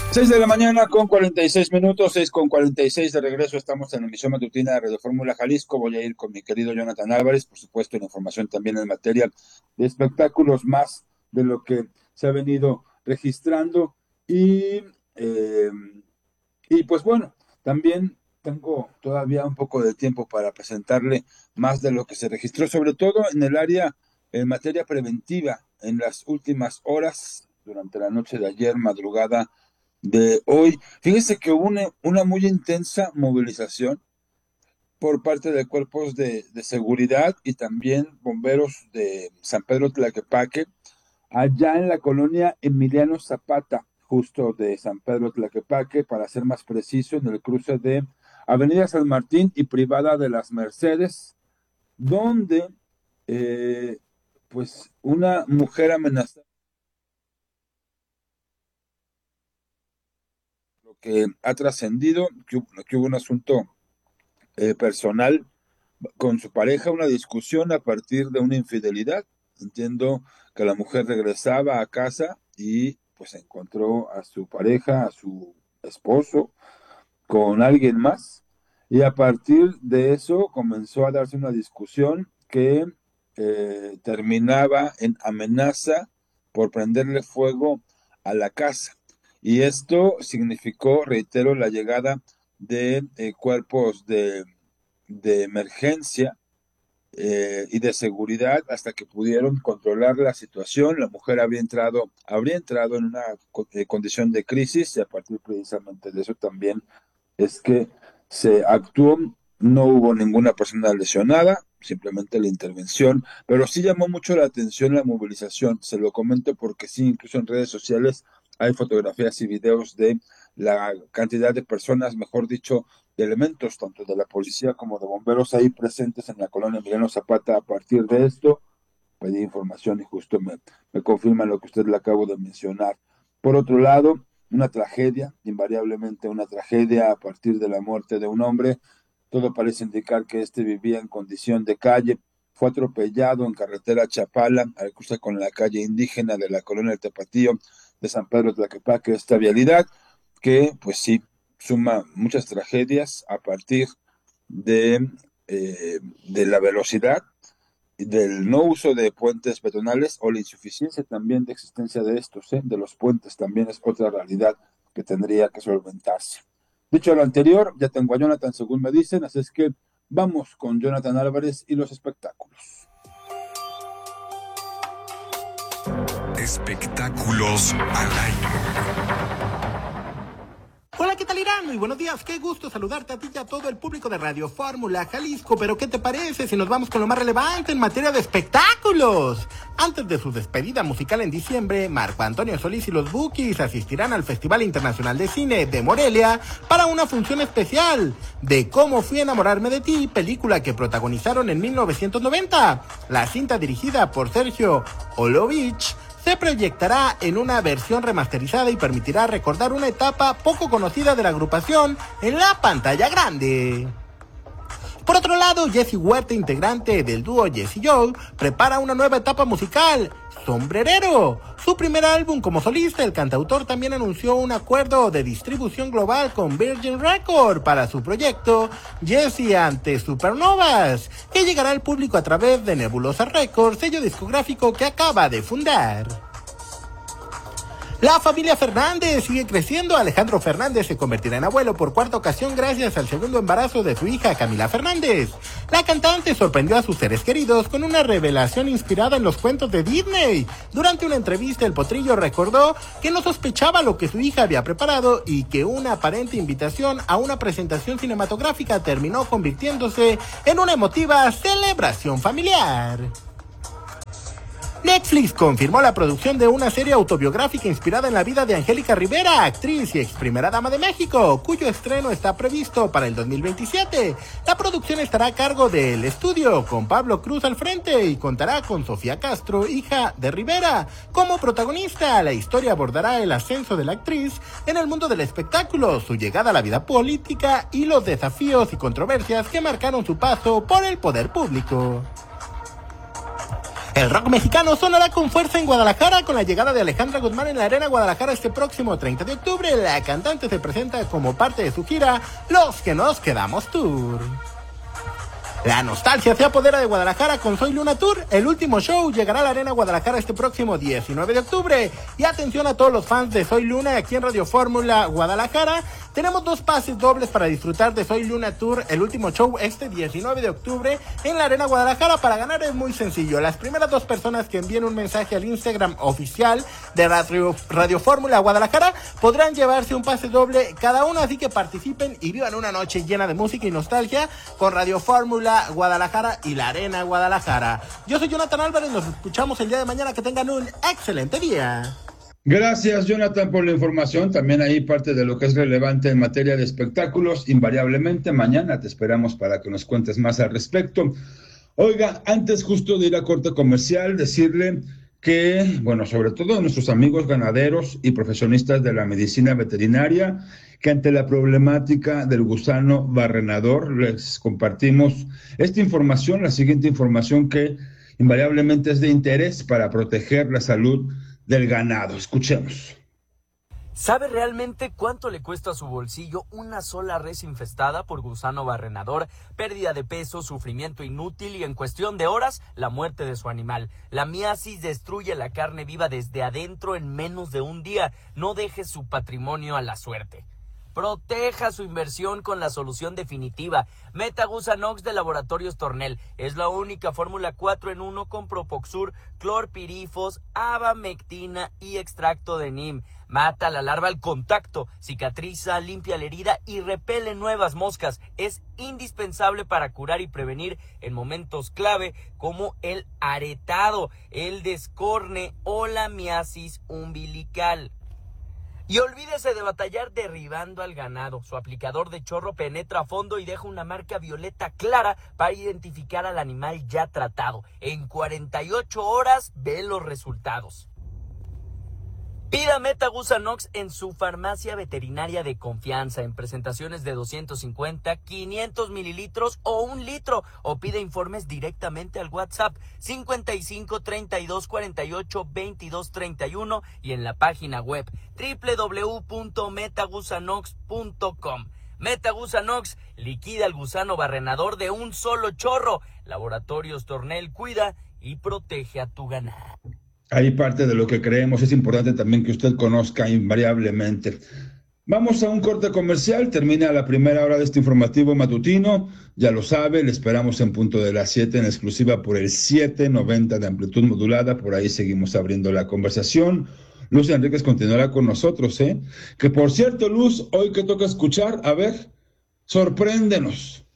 6 de la mañana con 46 minutos, 6 con 46 de regreso. Estamos en la emisión matutina de Radio Fórmula Jalisco. Voy a ir con mi querido Jonathan Álvarez, por supuesto, en información también en materia de espectáculos, más de lo que se ha venido registrando. Y, eh, y pues bueno, también tengo todavía un poco de tiempo para presentarle más de lo que se registró, sobre todo en el área, en materia preventiva, en las últimas horas, durante la noche de ayer, madrugada de hoy. Fíjese que hubo una muy intensa movilización por parte de cuerpos de seguridad y también bomberos de San Pedro Tlaquepaque, allá en la colonia Emiliano Zapata, justo de San Pedro Tlaquepaque, para ser más preciso, en el cruce de Avenida San Martín y Privada de las Mercedes, donde pues una mujer amenazada, lo que ha trascendido, que hubo un asunto personal con su pareja, una discusión a partir de una infidelidad. Entiendo que la mujer regresaba a casa y pues encontró a su pareja, a su esposo, con alguien más. Y a partir de eso comenzó a darse una discusión que terminaba en amenaza por prenderle fuego a la casa. Y esto significó, reitero, la llegada de cuerpos de emergencia y de seguridad hasta que pudieron controlar la situación. La mujer habría entrado en una condición de crisis y a partir precisamente de eso también es que se actuó. No hubo ninguna persona lesionada, simplemente la intervención, pero sí llamó mucho la atención la movilización. Se lo comento porque sí, incluso en redes sociales hay fotografías y videos de la cantidad de personas, mejor dicho, de elementos, tanto de la policía como de bomberos ahí presentes en la colonia Emiliano Zapata. A partir de esto, pedí información y justo me confirman lo que usted le acabo de mencionar. Por otro lado, una tragedia, invariablemente una tragedia a partir de la muerte de un hombre. Todo parece indicar que este vivía en condición de calle. Fue atropellado en carretera Chapala, al cruzar con la calle indígena de la colonia del Tapatío de San Pedro Tlaquepaque, esta vialidad, que pues sí, suma muchas tragedias a partir de, de la velocidad, del no uso de puentes peatonales o la insuficiencia también de existencia de estos, de los puentes también es otra realidad que tendría que solventarse. Dicho lo anterior, ya tengo a Jonathan según me dicen, así es que vamos con Jonathan Álvarez y los espectáculos. Espectáculos al aire. Hola, ¿qué tal, Irán? Muy buenos días, qué gusto saludarte a ti y a todo el público de Radio Fórmula Jalisco, pero ¿qué te parece si nos vamos con lo más relevante en materia de espectáculos? Antes de su despedida musical en diciembre, Marco Antonio Solís y los Bukis asistirán al Festival Internacional de Cine de Morelia para una función especial de Cómo fui a enamorarme de ti, película que protagonizaron en 1990. La cinta, dirigida por Sergio Olovich, se proyectará en una versión remasterizada y permitirá recordar una etapa poco conocida de la agrupación en la pantalla grande. Por otro lado, Jessie Huerta, integrante del dúo Jessie Joy, prepara una nueva etapa musical, Sombrerero. Su primer álbum como solista, el cantautor también anunció un acuerdo de distribución global con Virgin Records para su proyecto Jessie ante Supernovas, que llegará al público a través de Nebulosa Records, sello discográfico que acaba de fundar. La familia Fernández sigue creciendo. Alejandro Fernández se convertirá en abuelo por cuarta ocasión gracias al segundo embarazo de su hija Camila Fernández. La cantante sorprendió a sus seres queridos con una revelación inspirada en los cuentos de Disney. Durante una entrevista, el potrillo recordó que no sospechaba lo que su hija había preparado y que una aparente invitación a una presentación cinematográfica terminó convirtiéndose en una emotiva celebración familiar. Netflix confirmó la producción de una serie autobiográfica inspirada en la vida de Angélica Rivera, actriz y ex primera dama de México, cuyo estreno está previsto para el 2027. La producción estará a cargo del estudio, con Pablo Cruz al frente, y contará con Sofía Castro, hija de Rivera, como protagonista. La historia abordará el ascenso de la actriz en el mundo del espectáculo, su llegada a la vida política y los desafíos y controversias que marcaron su paso por el poder público. El rock mexicano sonará con fuerza en Guadalajara con la llegada de Alejandra Guzmán en la Arena Guadalajara este próximo 30 de octubre. La cantante se presenta como parte de su gira Los que nos quedamos Tour. La nostalgia se apodera de Guadalajara con Soy Luna Tour. El último show llegará a la Arena Guadalajara este próximo 19 de octubre. Y atención a todos los fans de Soy Luna aquí en Radio Fórmula Guadalajara. Tenemos 2 pases dobles para disfrutar de Soy Luna Tour, el último show este 19 de octubre en la Arena Guadalajara. Para ganar es muy sencillo. Las primeras 2 personas que envíen un mensaje al Instagram oficial de Radio Fórmula Guadalajara podrán llevarse un pase doble cada uno. Así que participen y vivan una noche llena de música y nostalgia con Radio Fórmula Guadalajara y la Arena Guadalajara. Yo soy Jonathan Álvarez, nos escuchamos el día de mañana. Que tengan un excelente día. Gracias, Jonathan, por la información. También ahí parte de lo que es relevante en materia de espectáculos. Invariablemente, mañana te esperamos para que nos cuentes más al respecto. Oiga, antes justo de ir a corte comercial, decirle que, bueno, sobre todo a nuestros amigos ganaderos y profesionistas de la medicina veterinaria, que ante la problemática del gusano barrenador, les compartimos esta información, la siguiente información que invariablemente es de interés para proteger la salud del ganado. Escuchemos. ¿Sabe realmente cuánto le cuesta a su bolsillo una sola res infestada por gusano barrenador? Pérdida de peso, sufrimiento inútil y en cuestión de horas, la muerte de su animal. La miasis destruye la carne viva desde adentro en menos de un día. No deje su patrimonio a la suerte. Proteja su inversión con la solución definitiva. Metagusanox de Laboratorios Tornel. Es la única fórmula 4 en 1 con Propoxur, clorpirifos, abamectina y extracto de neem. Mata la larva al contacto, cicatriza, limpia la herida y repele nuevas moscas. Es indispensable para curar y prevenir en momentos clave como el aretado, el descorne o la miasis umbilical. Y olvídese de batallar derribando al ganado. Su aplicador de chorro penetra a fondo y deja una marca violeta clara para identificar al animal ya tratado. En 48 horas ve los resultados. Pida Metagusanox en su farmacia veterinaria de confianza en presentaciones de 250, 500 mililitros o 1 litro. O pide informes directamente al WhatsApp 55 32 48 22 31 y en la página web www.metagusanox.com. Metagusanox liquida al gusano barrenador de un solo chorro. Laboratorios Tornel cuida y protege a tu ganado. Ahí parte de lo que creemos. Es importante también que usted conozca invariablemente. Vamos a un corte comercial. Termina la primera hora de este informativo matutino. Ya lo sabe, le esperamos en punto de las 7 en exclusiva por el 790 de amplitud modulada. Por ahí seguimos abriendo la conversación. Luz Enríquez continuará con nosotros, Que por cierto, Luz, hoy que toca escuchar, a ver, sorpréndenos.